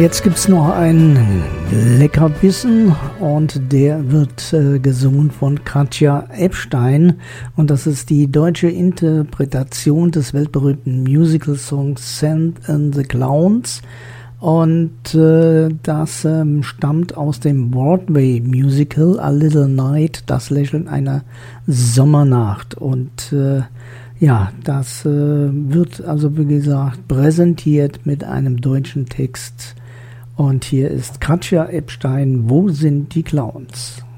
Jetzt gibt's noch einen Leckerbissen und der wird gesungen von Katja Ebstein und das ist die deutsche Interpretation des weltberühmten Musical-Songs Send in the Clowns und das stammt aus dem Broadway-Musical A Little Night, das Lächeln einer Sommernacht und ja, das wird also wie gesagt präsentiert mit einem deutschen Text. Und hier ist Katja Ebstein, Wo sind die Clowns?